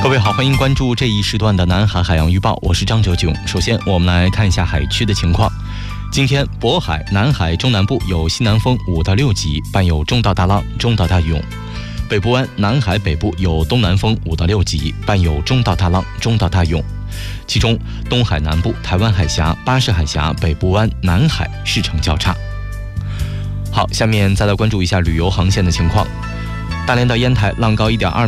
各位好，欢迎关注这一时段的南海海洋预报，我是张哲炯。首先我们来看一下海区的情况。今天渤海、南海中南部有西南风5到6级，伴有中到大浪、中到大涌。北部湾、南海北部有东南风5到6级，伴有中到大浪、中到大涌。其中东海南部、台湾海峡、巴士海峡、北部湾、南海市场较差。好，下面再来关注一下旅游航线的情况。大连到烟台浪高1.2